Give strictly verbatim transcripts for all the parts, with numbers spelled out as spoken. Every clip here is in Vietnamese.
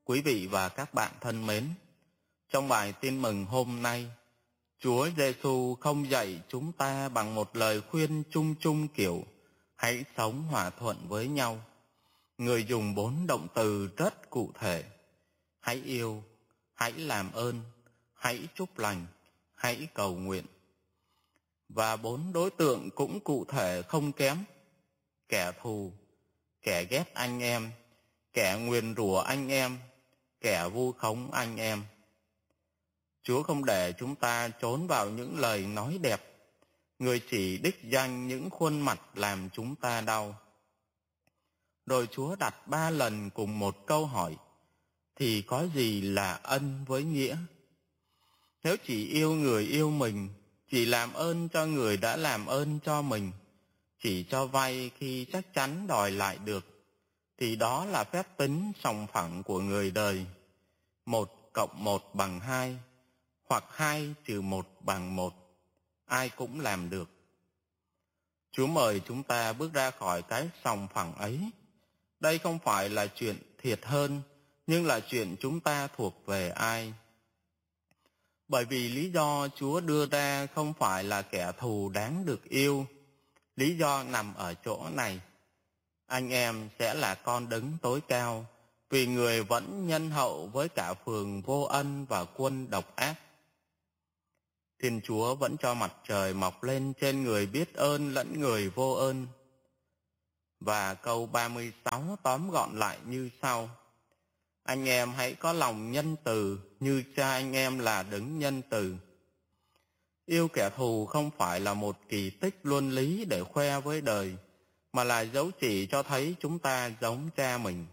Quý vị và các bạn thân mến, trong bài tin mừng hôm nay, Chúa Giêsu không dạy chúng ta bằng một lời khuyên chung chung kiểu hãy sống hòa thuận với nhau. Người dùng bốn động từ rất cụ thể: hãy yêu, hãy làm ơn, hãy chúc lành, hãy cầu nguyện. Và bốn đối tượng cũng cụ thể không kém: kẻ thù, kẻ ghét anh em, kẻ nguyền rủa anh em, kẻ vu khống anh em. Chúa không để chúng ta trốn vào những lời nói đẹp. Người chỉ đích danh những khuôn mặt làm chúng ta đau. Rồi Chúa đặt ba lần cùng một câu hỏi: thì có gì là ân với nghĩa? Nếu chỉ yêu người yêu mình, chỉ làm ơn cho người đã làm ơn cho mình, chỉ cho vay khi chắc chắn đòi lại được, thì đó là phép tính sòng phẳng của người đời. Một cộng một bằng hai, hoặc hai trừ một bằng một. Ai cũng làm được. Chúa mời chúng ta bước ra khỏi cái sòng phẳng ấy. Đây không phải là chuyện thiệt hơn, nhưng là chuyện chúng ta thuộc về ai. Bởi vì lý do Chúa đưa ra không phải là kẻ thù đáng được yêu. Lý do nằm ở chỗ này: anh em sẽ là con đấng tối cao, vì người vẫn nhân hậu với cả phường vô ân và quân độc ác. Thiên Chúa vẫn cho mặt trời mọc lên trên người biết ơn lẫn người vô ơn. Và câu ba mươi sáu tóm gọn lại như sau: anh em hãy có lòng nhân từ như cha anh em là đấng nhân từ. Yêu kẻ thù không phải là một kỳ tích luân lý để khoe với đời, mà là dấu chỉ cho thấy chúng ta giống cha mình.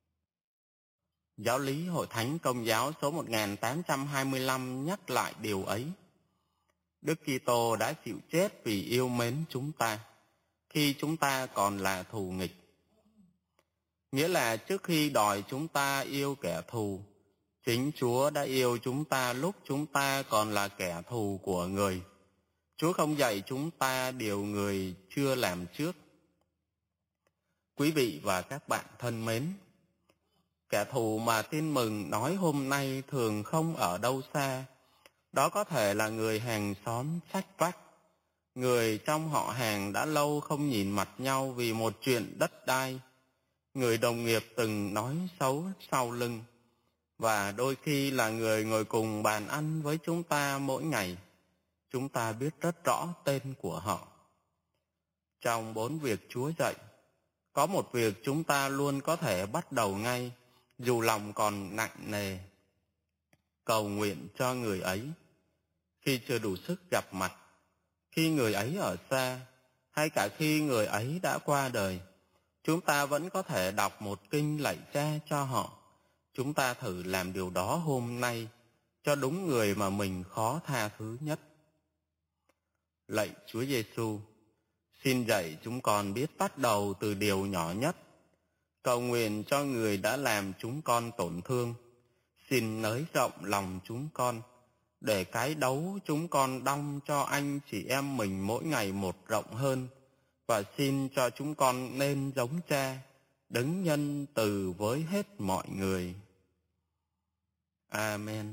Giáo lý Hội Thánh Công giáo số một nghìn tám trăm hai mươi lăm nhắc lại điều ấy. Đức Kitô đã chịu chết vì yêu mến chúng ta, khi chúng ta còn là thù nghịch. Nghĩa là trước khi đòi chúng ta yêu kẻ thù, chính Chúa đã yêu chúng ta lúc chúng ta còn là kẻ thù của người. Chúa không dạy chúng ta điều người chưa làm trước. Quý vị và các bạn thân mến, kẻ thù mà tin mừng nói hôm nay thường không ở đâu xa. Đó có thể là người hàng xóm sách vách, người trong họ hàng đã lâu không nhìn mặt nhau vì một chuyện đất đai, người đồng nghiệp từng nói xấu sau lưng, và đôi khi là người ngồi cùng bàn ăn với chúng ta mỗi ngày. Chúng ta biết rất rõ tên của họ. Trong bốn việc Chúa dạy, có một việc chúng ta luôn có thể bắt đầu ngay, dù lòng còn nặng nề: cầu nguyện cho người ấy. Khi chưa đủ sức gặp mặt, khi người ấy ở xa, hay cả khi người ấy đã qua đời, chúng ta vẫn có thể đọc một kinh lạy Cha cho họ. Chúng ta thử làm điều đó hôm nay, cho đúng người mà mình khó tha thứ nhất. Lạy Chúa Giêsu, xin dạy chúng con biết bắt đầu từ điều nhỏ nhất. Cầu nguyện cho người đã làm chúng con tổn thương. Xin nới rộng lòng chúng con, để cái đấu chúng con đong cho anh chị em mình mỗi ngày một rộng hơn. Và xin cho chúng con nên giống Cha, đấng nhân từ với hết mọi người. Amen.